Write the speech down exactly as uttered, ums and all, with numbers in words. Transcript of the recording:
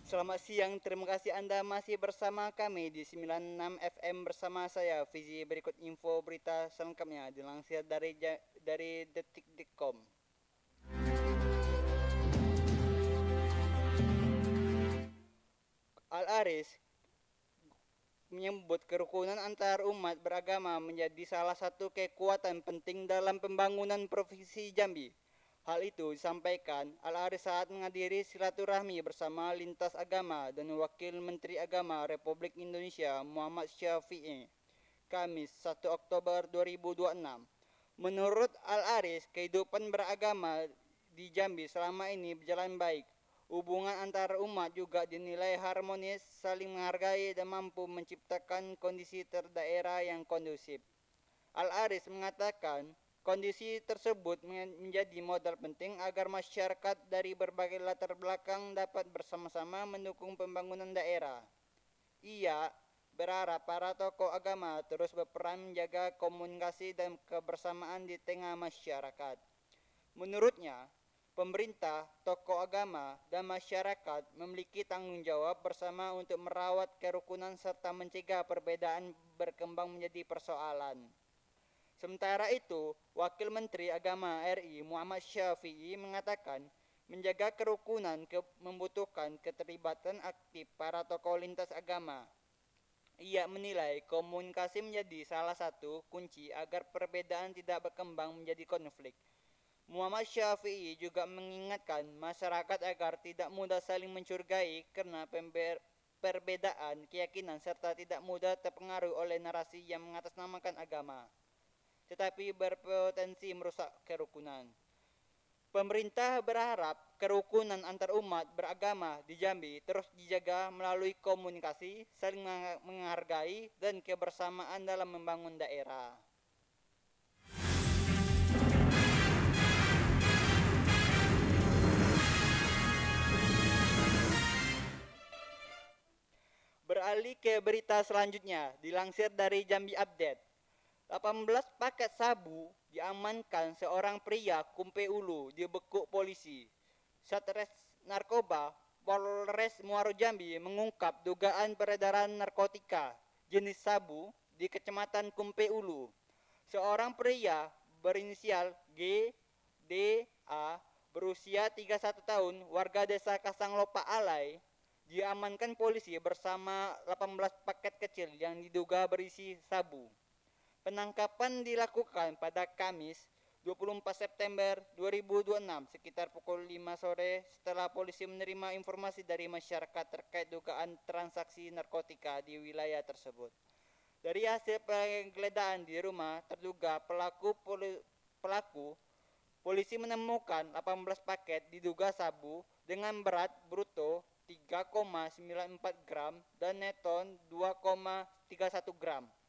Selamat siang, terima kasih Anda masih bersama kami di sembilan puluh enam F M bersama saya, Fizi. Berikut info berita selengkapnya dilansir dari dari detik titik com. Al-Aris menyebut kerukunan antar umat beragama menjadi salah satu kekuatan penting dalam pembangunan Provinsi Jambi. Hal itu disampaikan Al-Aris saat menghadiri silaturahmi bersama lintas agama dan Wakil Menteri Agama Republik Indonesia Muhammad Syafi'i, Kamis satu Oktober dua ribu dua puluh enam. Menurut Al-Aris, kehidupan beragama di Jambi selama ini berjalan baik. Hubungan antar umat juga dinilai harmonis, saling menghargai dan mampu menciptakan kondisi terdaerah yang kondusif. Al-Aris mengatakan kondisi tersebut menjadi modal penting agar masyarakat dari berbagai latar belakang dapat bersama-sama mendukung pembangunan daerah. Ia berharap para tokoh agama terus berperan menjaga komunikasi dan kebersamaan di tengah masyarakat. Menurutnya, pemerintah, tokoh agama, dan masyarakat memiliki tanggung jawab bersama untuk merawat kerukunan serta mencegah perbedaan berkembang menjadi persoalan. Sementara itu, Wakil Menteri Agama R I Muhammad Syafi'i mengatakan menjaga kerukunan ke membutuhkan keterlibatan aktif para tokoh lintas agama. Ia menilai komunikasi menjadi salah satu kunci agar perbedaan tidak berkembang menjadi konflik. Muhammad Syafi'i juga mengingatkan masyarakat agar tidak mudah saling mencurigai karena perbedaan keyakinan serta tidak mudah terpengaruh oleh narasi yang mengatasnamakan agama, tetapi berpotensi merusak kerukunan. Pemerintah berharap kerukunan antar umat beragama di Jambi terus dijaga melalui komunikasi, saling menghargai, dan kebersamaan dalam membangun daerah. Beralih ke berita selanjutnya, dilansir dari Jambi Update. delapan belas paket sabu diamankan seorang pria Kumpe Ulu dibekuk polisi. Satres Narkoba Polres Muaro Jambi mengungkap dugaan peredaran narkotika jenis sabu di Kecamatan Kumpe Ulu. Seorang pria berinisial G D A berusia tiga puluh satu tahun warga desa Kasanglopa Alai diamankan polisi bersama delapan belas paket kecil yang diduga berisi sabu. Penangkapan dilakukan pada Kamis dua puluh empat September dua ribu dua puluh enam sekitar pukul lima sore setelah polisi menerima informasi dari masyarakat terkait dugaan transaksi narkotika di wilayah tersebut. Dari hasil penggeledahan di rumah terduga pelaku pelaku, polisi menemukan delapan belas paket diduga sabu dengan berat bruto tiga koma sembilan empat gram dan neton dua koma tiga satu gram.